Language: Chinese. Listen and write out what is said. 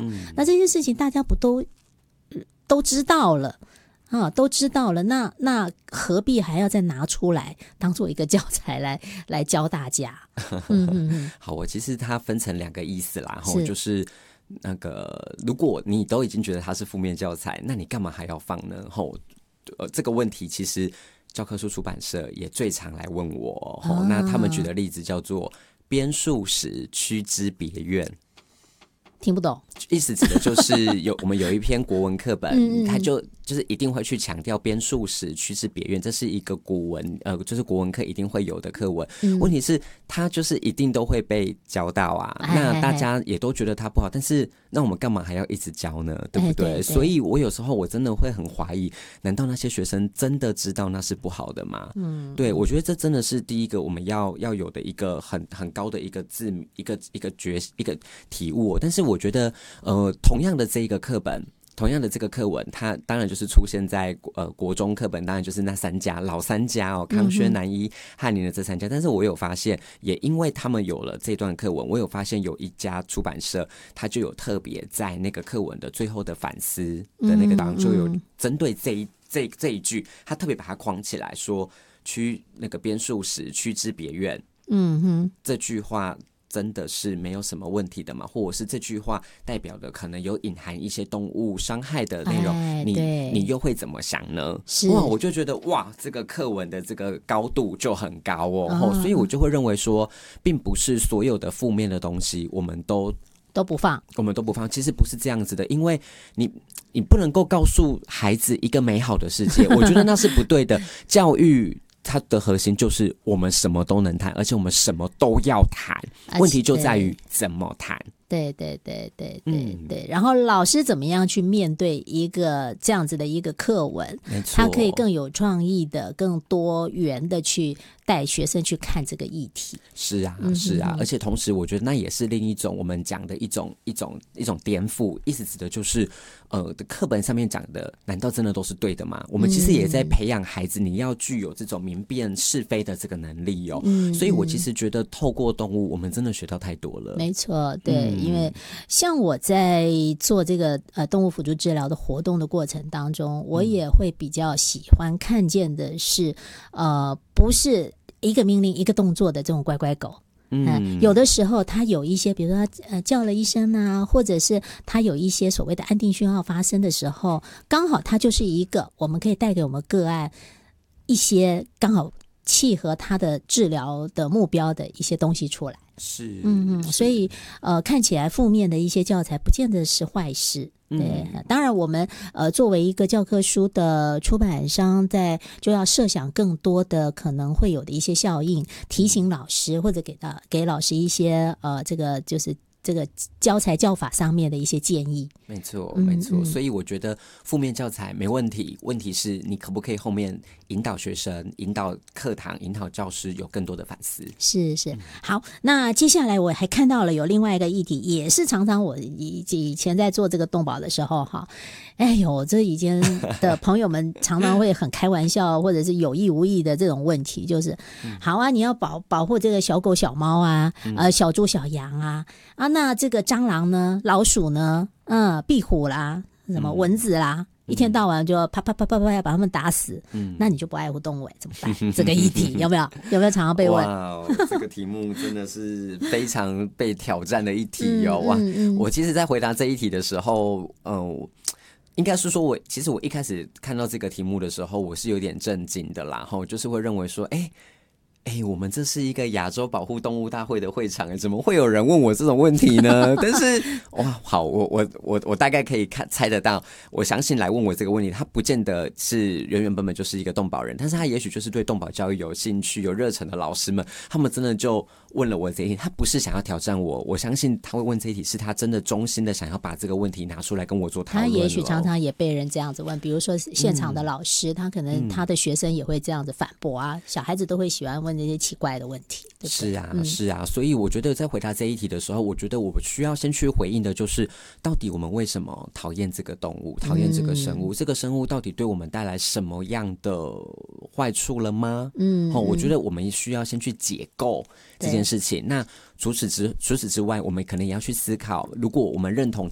那这些事情大家不都知道了啊，都知道了，那何必还要再拿出来当做一个教材来教大家？ 好，我其实它分成2个意思啦，就是那个，如果你都已经觉得它是负面教材，那你干嘛还要放呢？这个问题其实教科书出版社也最常来问我，那他们举的例子叫做编述时须知别院。 听不懂， 意思指的就是我们有一篇国文课本，它就是一定会去强调编述时须知别院，这是一个古文就是国文课一定会有的课文。问题是它就是一定都会被教到啊，那大家也都觉得它不好，但是那我们干嘛还要一直教呢？对不对？所以我有时候我真的会很怀疑，难道那些学生真的知道那是不好的吗？对，我觉得这真的是第一个我们要有的一个很高的一个一个体悟。但是我觉得同样的这一个课本，同样的这个课文，它当然就是出现在国中课本，当然就是那3家老3家康轩、南一、翰林的这3家。但是我有发现，也因为他们有了这段课文，我有发现有一家出版社，它就有特别在那个课文的最后的反思的那个档，就有针对这一句，他特别把它框起来说那个编述时须知别院。这句话真的是没有什么问题的嘛？或者是这句话代表的可能有隐含一些动物伤害的内容，你又会怎么想呢？哇，我就觉得哇，这个课文的这个高度就很高所以我就会认为说，并不是所有的负面的东西我们都不放，其实不是这样子的，因为你不能够告诉孩子一个美好的世界，我觉得那是不对的。教育它的核心就是我们什么都能谈，而且我们什么都要谈，问题就在于怎么谈。对， 然后老师怎么样去面对一个这样子的一个课文，他可以更有创意的、更多元的去带学生去看这个议题。 是啊，而且同时我觉得那也是另一种我们讲的一种颠覆，意思指的就是课本上面讲的难道真的都是对的吗？我们其实也在培养孩子你要具有这种明辨是非的这个能力所以我其实觉得透过动物我们真的学到太多了。 没错，对，因为像我在做这个动物辅助治疗的活动的过程当中，我也会比较喜欢看见的是不是一个命令一个动作的这种乖乖狗。有的时候他有一些比如说他叫了一声啊，或者是他有一些所谓的安定讯号发生的时候，刚好他就是一个我们可以带给我们个案一些刚好契合他的治疗的目标的一些东西出来。所以看起来负面的一些教材不见得是坏事。对，当然我们作为一个教科书的出版商，就要设想更多的可能会有的一些效应，提醒老师或者给老师一些这个就是这个教材教法上面的一些建议。 没错，所以我觉得负面教材没问题，问题是你可不可以后面引导学生、引导课堂、引导教师有更多的反思。 是，好，那接下来我还看到了有另外一个议题，也是常常我以前在做这个动保的时候哎呦，这以前的朋友们常常会很开玩笑或者是有意无意的这种问题，就是好啊，你要保护这个小狗小猫啊，小猪小羊啊，那这个蟑螂呢，老鼠呢，壁虎啦，什么蚊子啦，一天到晚就啪啪啪啪啪把他们打死，那你就不爱护动物怎么办？这个议题有没有常常被问？ 哇，这个题目真的是非常被挑战的一题哇！我其实在回答这一题的时候，应该是说其实我一开始看到这个题目的时候，我是有点震惊的啦，就是会认为说，我们这是一个亚洲保护动物大会的会场，怎么会有人问我这种问题呢？但是哇，好，我大概可以猜得到，我相信来问我这个问题，他不见得是原本就是一个动保人，但是他也许就是对动保教育有兴趣、有热忱的老师们，他们真的就问了我这一题，他不是想要挑战我相信他会问这一题，是他真的衷心的想要把这个问题拿出来跟我做讨论。 他也许常常也被人这样子问，比如说现场的老师，他可能他的学生也会这样子反驳啊，小孩子都会喜欢问这些奇怪的问题，对不对？ 是啊，所以我觉得在回答这一题的时候，我觉得我需要先去回应的就是，到底我们为什么讨厌这个动物，讨厌这个生物？这个生物到底对我们带来什么样的坏处了吗？我觉得我们需要先去解构这件事情。那除此之外，我们可能也要去思考，如果我们认同